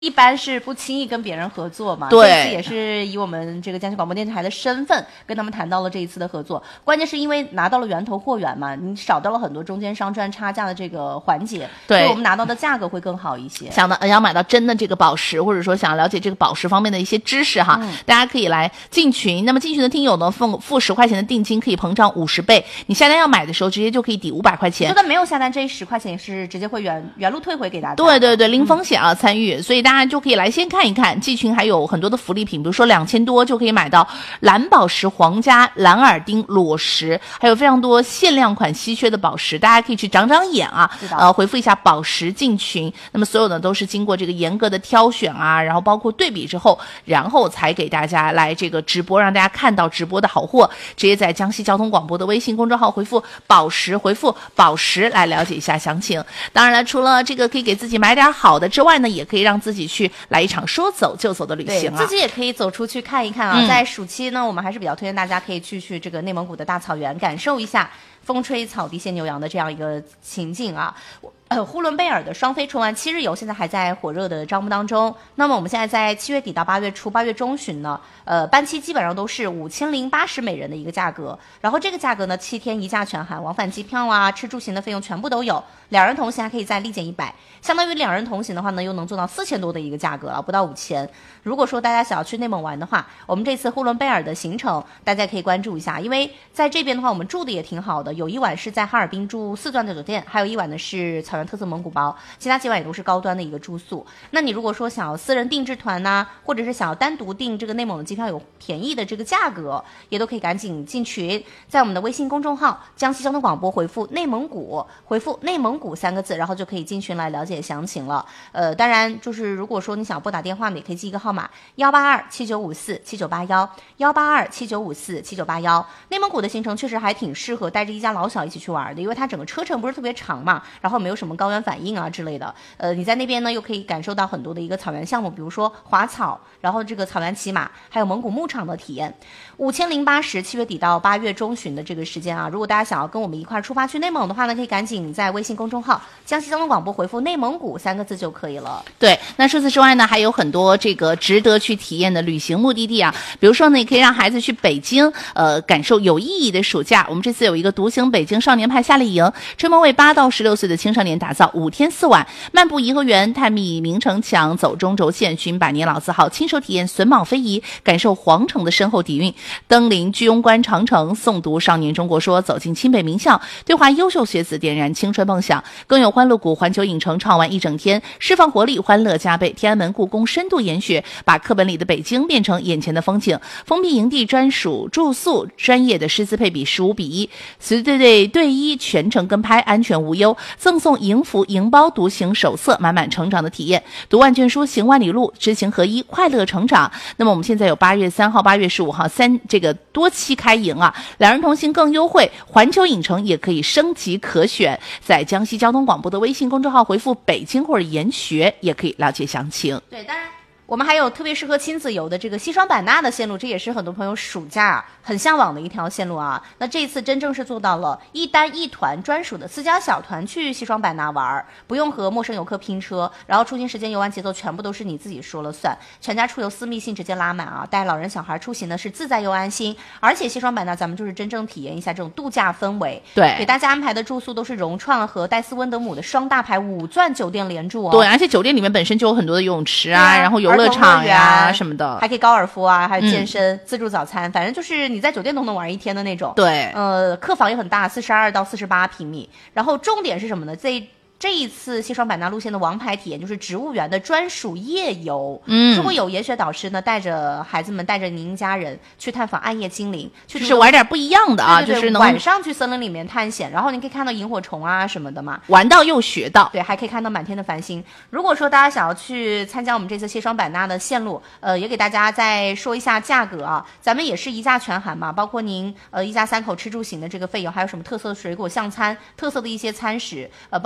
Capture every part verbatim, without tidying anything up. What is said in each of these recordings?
一般是不轻易跟别人合作嘛， 对， 这次也是以我们这个江西广播电台的身份跟他们谈到了这一次的合作，关键是因为拿到了源头货源嘛，你少到了很多中间商赚差价的这个环节， 对， 所以我们拿到的价格会更好一些。 想到要买到真的这个宝石，或者说想要了解这个宝石方面的一些知识哈，嗯、大家可以来进群。那么进群的听友呢，付付十块钱的定金可以膨胀五十倍，你下单要买的时候直接就可以抵五百块钱。 就算没有下单，这十块钱是直接会原原路退回给大家。 对对对，零风险啊，嗯、参与，所以大家就可以来先看一看。进群还有很多的福利品，比如说两千多就可以买到蓝宝石、皇家蓝耳钉裸石，还有非常多限量款稀缺的宝石，大家可以去长长眼啊。呃，回复一下宝石进群，那么所有的都是经过这个严格的挑选啊，然后包括对比之后，然后才给大家来这个直播，让大家看到直播的好货。直接在江西交通广播的微信公众号回复宝石，回复宝石来了解一下详情。当然了，除了这个可以给自己买点好的之外呢，也可以让自己去来一场说走就走的旅行啊， 自己也可以走出去看一看啊。嗯、在暑期呢，我们还是比较推荐大家可以去去这个内蒙古的大草原，感受一下风吹草低见牛羊的这样一个情境啊。呃，呼伦贝尔的双飞春晚七日游现在还在火热的招募当中。那么我们现在在七月底到八月初、八月中旬呢，呃，班期基本上都是五千零八十美元的一个价格。然后这个价格呢，七天一价全含，往返机票啊、吃住行的费用全部都有。两人同行还可以再立减一百，相当于两人同行的话呢，又能做到四千多的一个价格了，不到五千。如果说大家想要去内蒙玩的话，我们这次呼伦贝尔的行程大家可以关注一下，因为在这边的话，我们住的也挺好的，有一晚是在哈尔滨住四钻的酒店，还有一晚呢是草原特色蒙古包，其他几晚也都是高端的一个住宿。那你如果说想要私人定制团呐、啊，或者是想要单独订这个内蒙的机票有便宜的这个价格，也都可以赶紧进群，在我们的微信公众号江西交通广播回复内蒙古，回复内蒙古三个字，然后就可以进群来了解详情了。呃，当然就是如果说你想拨打电话呢，也可以记一个号码幺八二七九五四七九八幺幺八二七九五四七九八幺。内蒙古的行程确实还挺适合带着一家老小一起去玩的，因为它整个车程不是特别长嘛，然后没有什么高原反应啊之类的。呃，你在那边呢又可以感受到很多的一个草原项目，比如说滑草，然后这个草原骑马，还有蒙古牧场的体验。五千零八十，七月底到八月中旬的这个时间啊，如果大家想要跟我们一块出发去内蒙的话呢，可以赶紧在微信公众号江西交通广播回复内蒙古三个字就可以了。 对，那除此之外呢，还有很多这个值得去体验的旅行目的地啊，比如说呢，你可以让孩子去北京，呃，感受有意义的暑假。我们这次有一个独行北京少年派夏令营，专门为八到十六岁的青少年打造，五天四晚，漫步颐和园，探秘明城墙，走中轴线，寻百年老字号，亲手体验榫卯非遗，感受皇城的深厚底蕴，登临居庸关长城，诵读少年中国说，走进清北名校，对话优秀学子，点燃青春梦想。更有欢乐谷环球影城畅玩一整天，释放活力，欢乐加倍。天安门故宫深度研学，把课本里的北京变成眼前的风景。封闭营地专属住宿，专业的师资配比十五比一，随队队队医全程跟拍，安全无忧。赠送营服、营包、独行手册，满满成长的体验。读万卷书，行万里路，知行合一，快乐成长。那么我们现在有八月三号、八月十五号三这个多期开营啊，两人同行更优惠，环球影城也可以升级可选。在江西交通广播的微信公众号回复北京或者研学，也可以了解详情。 对，当然我们还有特别适合亲子游的这个西双版纳的线路，这也是很多朋友暑假很向往的一条线路啊。那这一次真正是做到了一单一团专属的私家小团去西双版纳玩，不用和陌生游客拼车，然后出行时间、游玩节奏全部都是你自己说了算，全家出游私密性直接拉满啊！带老人小孩出行呢是自在又安心，而且西双版纳咱们就是真正体验一下这种度假氛围。 对， 给大家安排的住宿都是融创和戴斯温德姆的双大牌五钻酒店连住哦。 对，而且酒店里面本身就有很多的游泳池啊，然后游乐场呀什么的， 还可以高尔夫啊，还有健身、嗯、自助早餐，反正就是你在酒店都能玩一天的那种。 对， 呃，客房也很大，四十二到四十八平米。然后重点是什么呢？这这一次西双版纳路线的王牌体验就是植物园的专属夜游。嗯，如果有研学导师呢，带着孩子们，带着您家人去探访暗夜精灵，去就是玩点不一样的啊， 对对对， 就是能晚上去森林里面探险，然后你可以看到萤火虫啊什么的嘛， 玩到又学到。 对，还可以看到满天的繁星。如果说大家想要去参加我们这次西双版纳的线路，呃，也给大家再说一下价格啊，咱们也是一价全含嘛，包括您呃一家三口吃住行的这个费用，还有什么特色水果相餐、特色的一些餐食，呃，包括赠送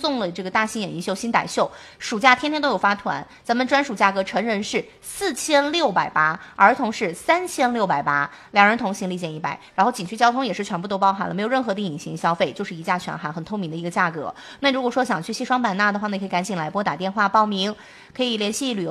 送了这个大型演艺秀新傣秀，暑假天天都有发团，咱们专属价格，成人是四千六百八，儿童是三千六百八，两人同行立减一百，然后景区交通也是全部都包含了，没有任何的隐形消费，就是一价全含，很透明的一个价格。那如果说想去西双版纳的话呢，可以赶紧来拨打电话报名，可以联系旅游